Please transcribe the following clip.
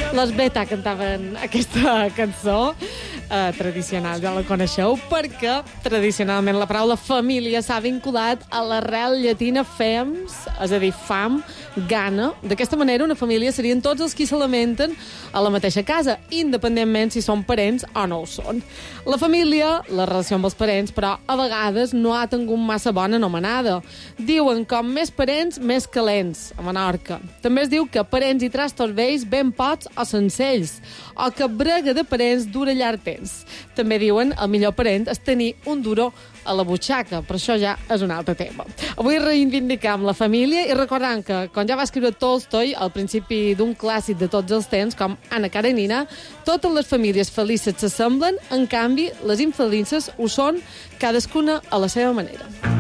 Les Beta cantaven aquesta cançó tradicional, ja la coneixeu, perquè tradicionalment la paraula família s'ha vinculat a l'arrel llatina fems, és a dir, fam, gana. D'aquesta manera, una família serien tots els qui se lamenten a la mateixa casa, independentment si són parents o no ho són. La família, la relació amb els parents, però a vegades no ha tingut massa bona anomenada. Diuen com més parents, més calents, a Menorca. També es diu que parents i trastos vells ben pots o sencells, o que brega de parents dura llarg temps. També diuen el millor parent és tenir un duro a la butxaca, però això ja és un altre tema. Avui reivindicam la família i recordant que, com ja va escriure Tolstoi al principi d'un clàssic de tots els temps, com Anna Karenina, totes les famílies felices s'assemblen, en canvi, les infelices ho són cadascuna a la seva manera.